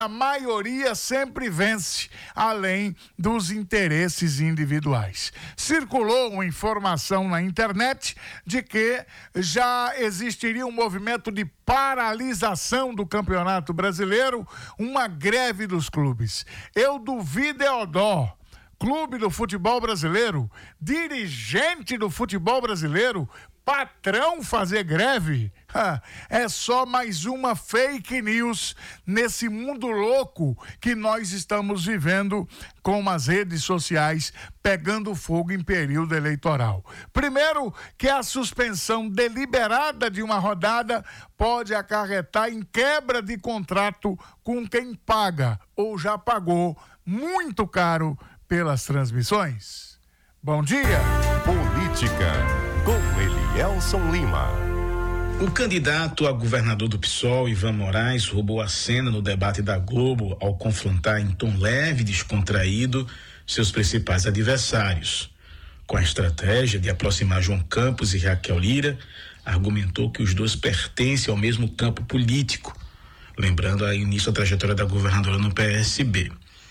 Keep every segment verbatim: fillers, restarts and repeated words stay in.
a maioria sempre vence, além dos interesses individuais. Circulou uma informação na internet de que já existiria um movimento de paralisação do Campeonato Brasileiro, uma greve dos clubes. Eu duvido é odó. Clube do futebol brasileiro, dirigente do futebol brasileiro, patrão fazer greve, é só mais uma fake news nesse mundo louco que nós estamos vivendo com as redes sociais pegando fogo em período eleitoral. Primeiro, que a suspensão deliberada de uma rodada pode acarretar em quebra de contrato com quem paga ou já pagou muito caro pelas transmissões. Bom dia. Política, com Elielson Lima. O candidato a governador do P SOL, Ivan Moraes, roubou a cena no debate da Globo ao confrontar em tom leve e descontraído seus principais adversários. Com a estratégia de aproximar João Campos e Raquel Lira, argumentou que os dois pertencem ao mesmo campo político, lembrando ao início a trajetória da governadora no P S B.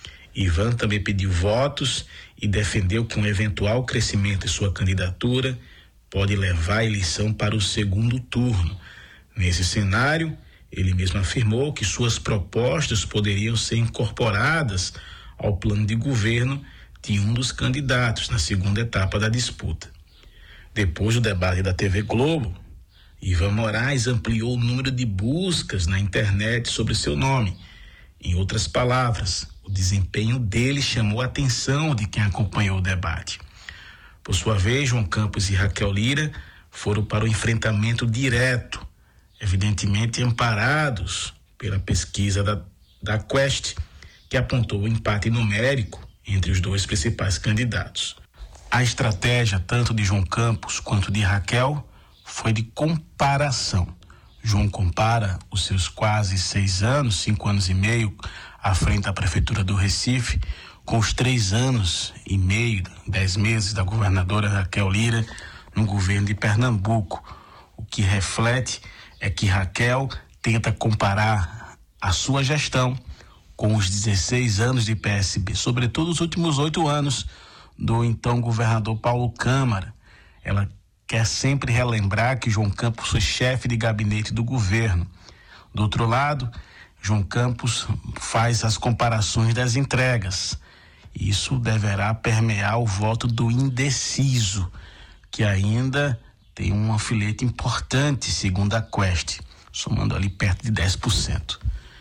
Ivan também pediu votos e defendeu que um eventual crescimento em sua candidatura pode levar a eleição para o segundo turno. Nesse cenário, ele mesmo afirmou que suas propostas poderiam ser incorporadas ao plano de governo de um dos candidatos na segunda etapa da disputa. Depois do debate da T V Globo, Ivan Moraes ampliou o número de buscas na internet sobre seu nome. Em outras palavras, o desempenho dele chamou a atenção de quem acompanhou o debate. Por sua vez, João Campos e Raquel Lira foram para o enfrentamento direto, evidentemente amparados pela pesquisa da, da Quest, que apontou o empate numérico entre os dois principais candidatos. A estratégia, tanto de João Campos quanto de Raquel, foi de comparação. João compara os seus quase seis anos, cinco anos e meio, à frente da Prefeitura do Recife, com os três anos e meio, dez meses da governadora Raquel Lira no governo de Pernambuco. O que reflete é que Raquel tenta comparar a sua gestão com os dezesseis anos de P S B, sobretudo os últimos oito anos do então governador Paulo Câmara. Ela quer sempre relembrar que João Campos foi chefe de gabinete do governo. Do outro lado, João Campos faz as comparações das entregas. Isso deverá permear o voto do indeciso, que ainda tem um alfinete importante, segundo a Quest, somando ali perto de dez por cento.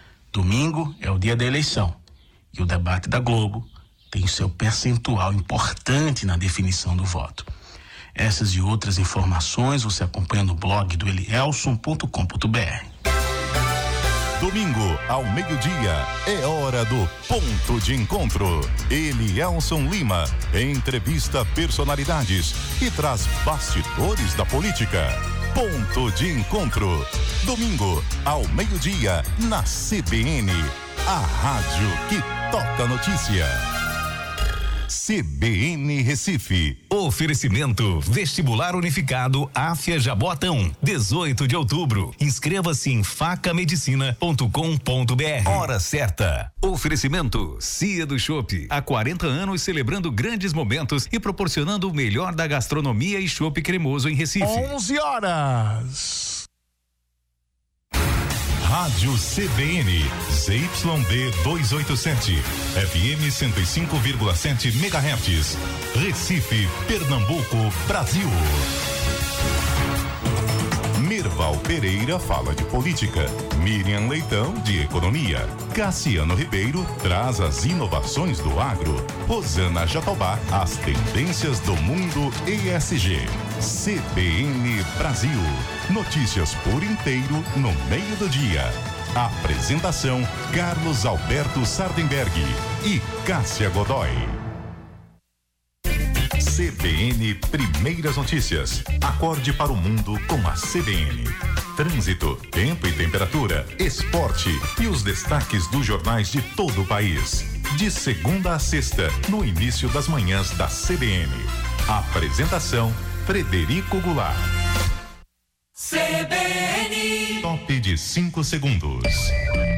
Domingo é o dia da eleição e o debate da Globo tem seu percentual importante na definição do voto. Essas e outras informações você acompanha no blog do elielson ponto com ponto br. Domingo, ao meio-dia, é hora do Ponto de Encontro. Elielson Lima entrevista personalidades e traz bastidores da política. Ponto de Encontro. Domingo, ao meio-dia, na C B N, a rádio que toca notícia. C B N Recife. Oferecimento Vestibular Unificado Áfia Jaboatão, dezoito de outubro. Inscreva-se em faca medicina ponto com ponto br. Hora certa. Oferecimento Cia do Chopp. Há quarenta anos celebrando grandes momentos e proporcionando o melhor da gastronomia e chopp cremoso em Recife. onze horas. Rádio C B N, Z Y D duzentos e oitenta e sete, F M cento e cinco vírgula sete megahertz, Recife, Pernambuco, Brasil. Mirval Pereira fala de política, Miriam Leitão de economia, Cassiano Ribeiro traz as inovações do agro, Rosana Jatobá as tendências do mundo E S G. C B N Brasil, notícias por inteiro no meio do dia. Apresentação Carlos Alberto Sardenberg e Cássia Godoy. C B N Primeiras Notícias. Acorde para o mundo com a C B N. Trânsito, tempo e temperatura, esporte e os destaques dos jornais de todo o país. De segunda a sexta, no início das manhãs da C B N. Apresentação Frederico Goulart. C B N. Top de cinco segundos.